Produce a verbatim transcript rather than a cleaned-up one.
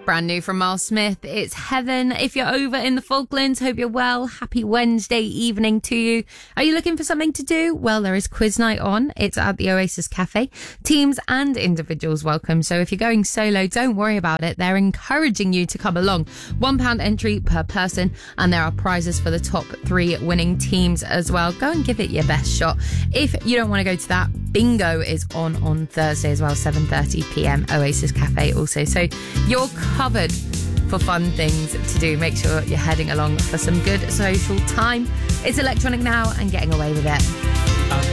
Brand new from Miles Smith, it's Heaven. If you're over in the Falklands, hope you're well. Happy Wednesday evening to you. Are you looking for something to do? Well, there is quiz night on. It's at the Oasis Cafe. Teams and individuals welcome. So if you're going solo, don't worry about it. They're encouraging you to come along. One pound entry per person, and there are prizes for the top three winning teams as well. Go and give it your best shot. If you don't want to go to that, Bingo is on on Thursday as well, seven thirty p.m. Oasis Cafe also. So you're covered for fun things to do. Make sure you're heading along for some good social time. It's electronic now and getting away with it.